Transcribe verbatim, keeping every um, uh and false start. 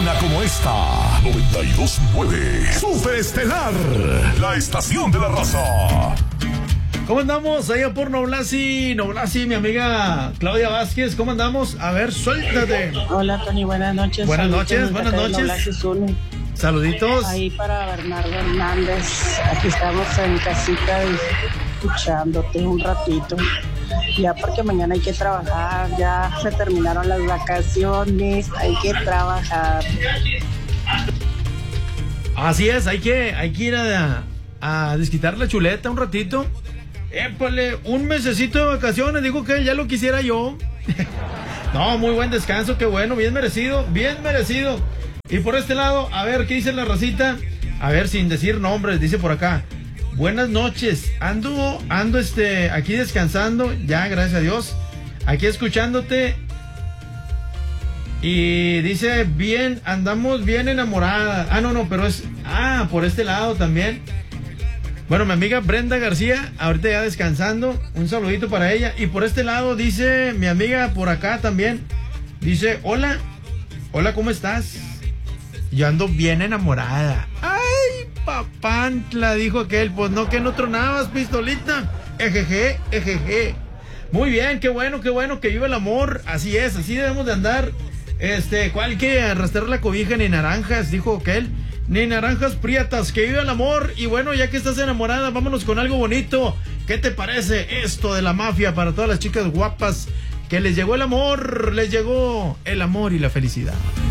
buena como esta. noventa y dos punto nueve. Super Estelar, la estación de la raza. ¿Cómo andamos? Allá por Noblasi, Noblasi, mi amiga Claudia Vázquez, ¿cómo andamos? A ver, suéltate. Hola, Tony, buenas noches. Buenas noches, buenas noches. Saluditos. Ahí para Bernardo Hernández. Aquí estamos en casita escuchándote un ratito. Ya porque mañana hay que trabajar, ya se terminaron las vacaciones, hay que trabajar. Así es, hay que, hay que ir a, a desquitar la chuleta un ratito. Épale, un mesecito de vacaciones, dijo que ya lo quisiera yo. No, muy buen descanso, qué bueno, bien merecido, bien merecido. Y por este lado, a ver, ¿qué dice la racita? A ver, sin decir nombres, dice por acá. Buenas noches, ando, ando este, aquí descansando, ya, gracias a Dios. Aquí escuchándote. Y dice, bien, andamos bien enamoradas. Ah, no, no, pero es, ah, por este lado también. Bueno, mi amiga Brenda García, ahorita ya descansando, un saludito para ella. Y por este lado dice mi amiga por acá también, dice, hola, hola, ¿cómo estás? Yo ando bien enamorada. Ay, papantla, dijo aquel, pues no, que no tronabas, pistolita. Ejeje, ejeje. Muy bien, qué bueno, qué bueno, que viva el amor. Así es, así debemos de andar. Este, ¿cuál que arrastrar la cobija ni naranjas? Dijo aquel. Ni naranjas prietas, que viva el amor. Y bueno, ya que estás enamorada, vámonos con algo bonito. ¿Qué te parece esto de la mafia para todas las chicas guapas? Que les llegó el amor, les llegó el amor y la felicidad.